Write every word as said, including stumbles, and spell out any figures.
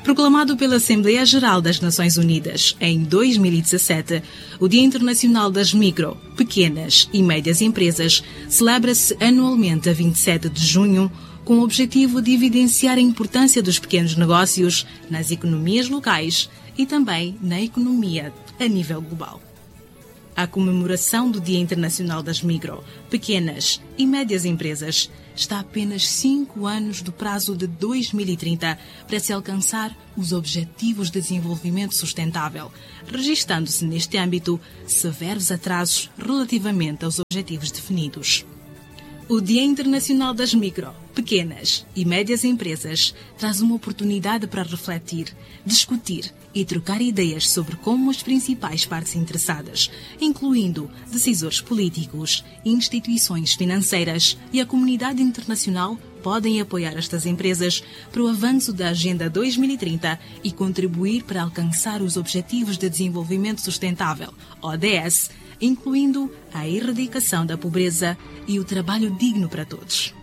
Proclamado pela Assembleia Geral das Nações Unidas em dois mil e dezassete, o Dia Internacional das Micro, Pequenas e Médias Empresas celebra-se anualmente a vinte e sete de junho, com o objetivo de evidenciar a importância dos pequenos negócios nas economias locais e também na economia a nível global. A comemoração do Dia Internacional das Micro, Pequenas e Médias Empresas está a apenas cinco anos do prazo de dois mil e trinta para se alcançar os Objetivos de Desenvolvimento Sustentável, registando-se neste âmbito severos atrasos relativamente aos objetivos definidos. O Dia Internacional das Micro, Pequenas e Médias Empresas traz uma oportunidade para refletir, discutir e trocar ideias sobre como as principais partes interessadas, incluindo decisores políticos, instituições financeiras e a comunidade internacional, podem apoiar estas empresas para o avanço da Agenda dois mil e trinta e contribuir para alcançar os Objetivos de Desenvolvimento Sustentável, O D S, incluindo a erradicação da pobreza e o trabalho digno para todos.